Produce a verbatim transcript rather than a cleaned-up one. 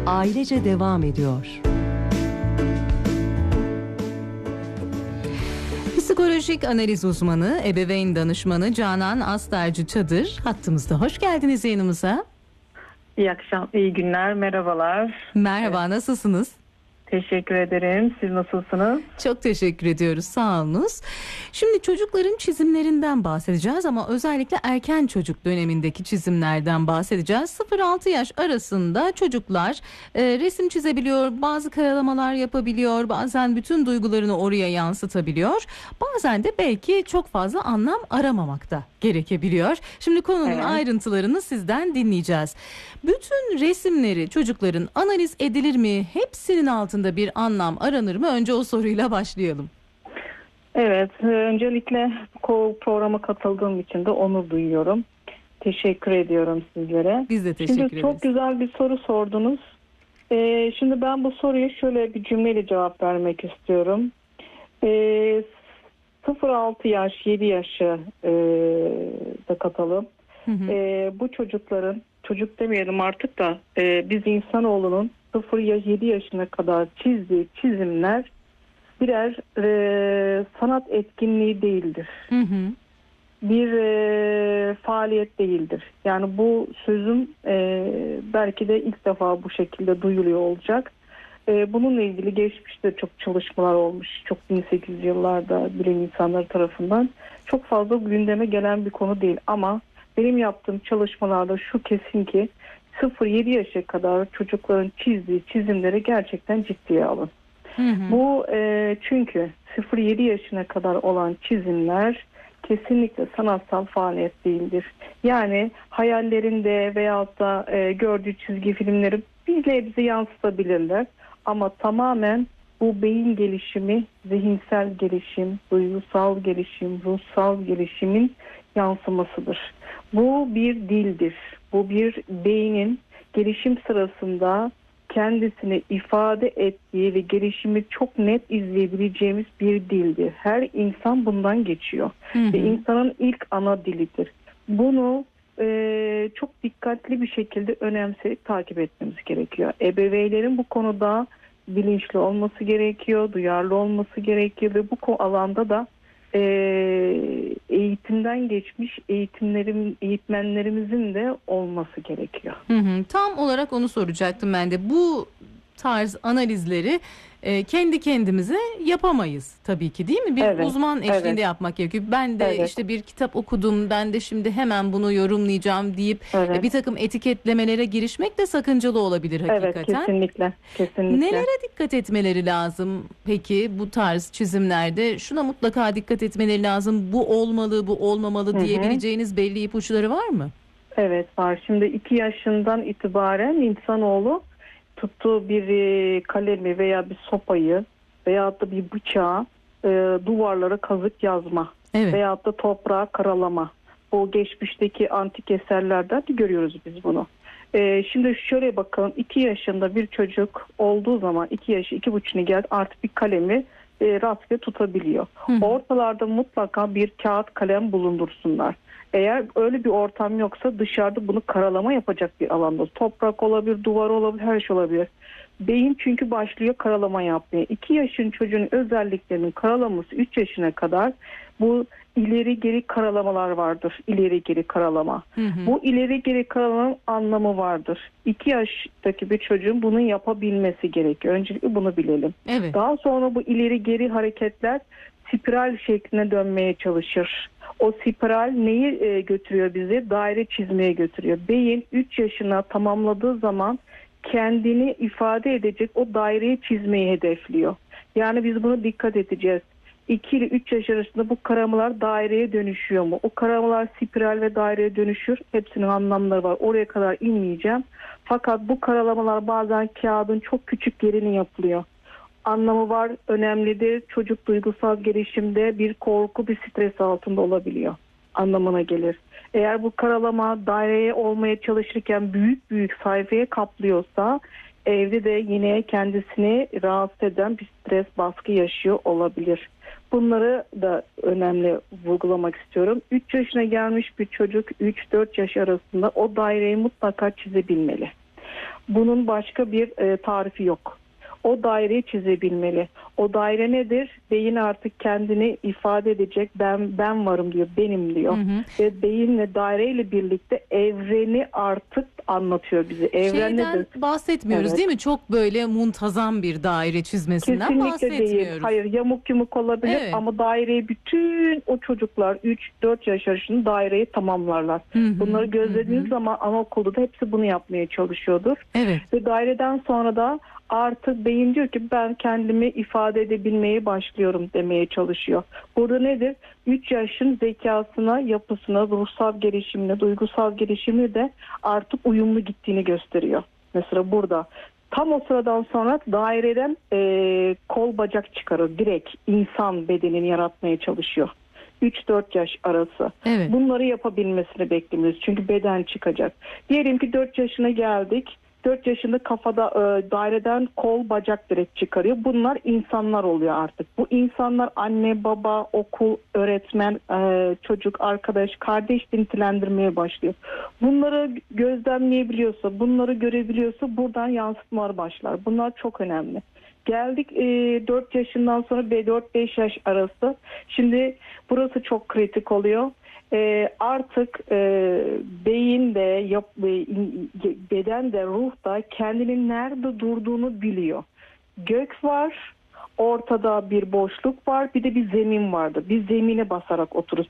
ailece devam ediyor. Psikolojik analiz uzmanı, ebeveyn danışmanı Canan Astarcı Çadır hattımızda. Hoş geldiniz yayınımıza. İyi akşam, iyi günler, merhabalar. Merhaba, evet. Nasılsınız? Teşekkür ederim. Siz nasılsınız? Çok teşekkür ediyoruz. Sağ olunuz. Şimdi çocukların çizimlerinden bahsedeceğiz ama özellikle erken çocuk dönemindeki çizimlerden bahsedeceğiz. sıfır altı yaş arasında çocuklar e, resim çizebiliyor, bazı karalamalar yapabiliyor, bazen bütün duygularını oraya yansıtabiliyor. Bazen de belki çok fazla anlam aramamak da gerekebiliyor. Şimdi konunun evet. ayrıntılarını sizden dinleyeceğiz. Bütün resimleri çocukların analiz edilir mi? Hepsinin altında bir anlam aranır mı? Önce o soruyla başlayalım. Evet, öncelikle bu programa katıldığım için de onur duyuyorum. Teşekkür ediyorum sizlere. Biz de teşekkür şimdi ederiz. Çok güzel bir soru sordunuz. Ee, şimdi ben bu soruya şöyle bir cümleyle cevap vermek istiyorum. Ee, sıfır altı yaş, yedi yaşı e, da katalım. Hı hı. E, bu çocukların, çocuk demeyelim artık da e, biz insanoğlunun sıfır yedi yaşına kadar çizdiği çizimler birer e, sanat etkinliği değildir. Hı hı. Bir e, faaliyet değildir. Yani bu sözüm e, belki de ilk defa bu şekilde duyuluyor olacak. E, bununla ilgili geçmişte çok çalışmalar olmuş. Çok bin sekiz yüz yıllarda bilim insanları tarafından çok fazla gündeme gelen bir konu değil. Ama benim yaptığım çalışmalarda şu kesin ki sıfır yedi yaşa kadar çocukların çizdiği çizimleri gerçekten ciddiye alın. Hı hı. Bu e, çünkü sıfır yedi yaşına kadar olan çizimler kesinlikle sanatsal faaliyet değildir. Yani hayallerinde veyahut da e, gördüğü çizgi filmleri bir nebze yansıtabilirler. Ama tamamen bu beyin gelişimi, zihinsel gelişim, duygusal gelişim, ruhsal gelişimin yansımasıdır. Bu bir dildir. Bu bir beynin gelişim sırasında kendisini ifade ettiği ve gelişimi çok net izleyebileceğimiz bir dildir. Her insan bundan geçiyor. Hı hı. Ve insanın ilk ana dilidir. Bunu e, çok dikkatli bir şekilde önemseyip takip etmemiz gerekiyor. Ebeveynlerin bu konuda bilinçli olması gerekiyor, duyarlı olması gerekiyor ve bu alanda da e, eğitimden geçmiş eğitimlerim, eğitmenlerimizin de olması gerekiyor. Hı hı, tam olarak onu soracaktım ben de. Bu tarz analizleri e, kendi kendimize yapamayız tabii ki, değil mi? Bir evet, uzman eşliğinde evet. yapmak gerekiyor. Ben de evet. işte bir kitap okudum, ben de şimdi hemen bunu yorumlayacağım deyip evet. e, bir takım etiketlemelere girişmek de sakıncalı olabilir hakikaten. Evet, kesinlikle, kesinlikle. Nelere dikkat etmeleri lazım peki bu tarz çizimlerde? Şuna mutlaka dikkat etmeleri lazım, bu olmalı, bu olmamalı Hı-hı. diyebileceğiniz belli ipuçları var mı? Evet, var. Şimdi iki yaşından itibaren insanoğlu tuttuğu bir kalemi veya bir sopayı veyahut da bir bıçağı e, duvarlara kazık yazma evet. veyahut da toprağa karalama. Bu geçmişteki antik eserlerden de görüyoruz biz bunu. E, şimdi şöyle bakalım, iki yaşında bir çocuk olduğu zaman iki yaşı iki buçuğuna geldi artık bir kalemi e, rastgele tutabiliyor. Hı. Ortalarda mutlaka bir kağıt kalem bulundursunlar. Eğer öyle bir ortam yoksa dışarıda bunu karalama yapacak bir alanda. Toprak olabilir, duvar olabilir, her şey olabilir. Beyin çünkü başlıyor karalama yapmaya. iki yaşın çocuğun özelliklerinin karalaması üç yaşına kadar bu ileri geri karalamalar vardır. İleri geri karalama. Hı hı. Bu ileri geri karalamanın anlamı vardır. iki yaştaki bir çocuğun bunu yapabilmesi gerekiyor. Öncelikle bunu bilelim. Evet. Daha sonra bu ileri geri hareketler spiral şekline dönmeye çalışır. O spiral neyi e, götürüyor bizi? Daire çizmeye götürüyor. Beyin üç yaşına tamamladığı zaman kendini ifade edecek o daireyi çizmeyi hedefliyor. Yani biz buna dikkat edeceğiz. iki ile üç yaş arasında bu karamalar daireye dönüşüyor mu? O karamalar spiral ve daireye dönüşür. Hepsinin anlamları var. Oraya kadar inmeyeceğim. Fakat bu karalamalar bazen kağıdın çok küçük yerine yapılıyor. Anlamı var, önemlidir. Çocuk duygusal gelişimde bir korku, bir stres altında olabiliyor. Anlamına gelir. Eğer bu karalama daireye olmaya çalışırken büyük büyük sayfaya kaplıyorsa evde de yine kendisini rahatsız eden bir stres, baskı yaşıyor olabilir. Bunları da önemli vurgulamak istiyorum. üç yaşına gelmiş bir çocuk üç dört yaş arasında o daireyi mutlaka çizebilmeli. Bunun başka bir e, tarifi yok. O daireyi çizebilmeli. O daire nedir? Beyin artık kendini ifade edecek. Ben ben varım diyor, benim diyor. Hı hı. Ve beyinle daireyle birlikte evreni artık anlatıyor bize. Evren Şeyden nedir? bahsetmiyoruz Evet. değil mi? Çok böyle muntazam bir daire çizmesinden Kesinlikle bahsetmiyoruz. değil. Hayır, yamuk yumuk olabilir Evet. ama daireyi bütün o çocuklar üç dört yaş arasında daireyi tamamlarlar. Hı hı, Bunları gözlediğiniz hı. zaman anaokulda da hepsi bunu yapmaya çalışıyordur. Evet. Ve daireden sonra da artık beyin diyor ki ben kendimi ifade edebilmeye başlıyorum demeye çalışıyor. Burada nedir? üç yaşın zekasına, yapısına, ruhsal gelişimine, duygusal gelişimine de artık uyumlu gittiğini gösteriyor. Mesela burada. Tam o sıradan sonra daireden e, kol bacak çıkarır. Direkt insan bedenini yaratmaya çalışıyor. üç dört yaş arası. Evet. Bunları yapabilmesini bekliyoruz. Çünkü beden çıkacak. Diyelim ki dört yaşına geldik. dört yaşında kafada e, daireden kol bacak direkt çıkarıyor. Bunlar insanlar oluyor artık. Bu insanlar anne, baba, okul, öğretmen, e, çocuk, arkadaş, kardeş nitelendirmeye başlıyor. Bunları gözlemleyebiliyorsa, bunları görebiliyorsa buradan yansıtmalar başlar. Bunlar çok önemli. Geldik e, dört yaşından sonra dört beş yaş arası. Şimdi burası çok kritik oluyor. E, artık e, beyin de yap, e, beden de ruh da kendinin nerede durduğunu biliyor. Gök var, ortada bir boşluk var, bir de bir zemin vardı. Biz zemine basarak otururuz.